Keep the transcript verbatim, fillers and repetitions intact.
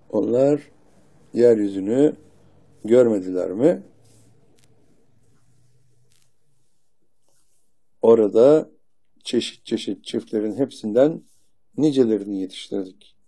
Onlar yeryüzünü görmediler mi? Orada çeşit çeşit çiftlerin hepsinden nicelerini yetiştirdik.